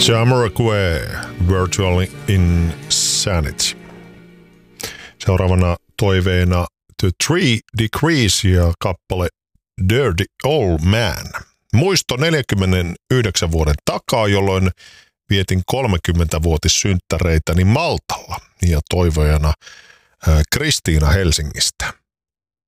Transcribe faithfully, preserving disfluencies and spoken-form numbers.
Jamiroquai, Virtual Insanity. Seuraavana toiveena The Three Degrees ja kappale Dirty Old Man. Muisto neljänkymmenenyhdeksän vuoden takaa, jolloin vietin kolmekymmentävuotissynttäreitäni Maltalla ja toivojana ää, Kristiina Helsingistä.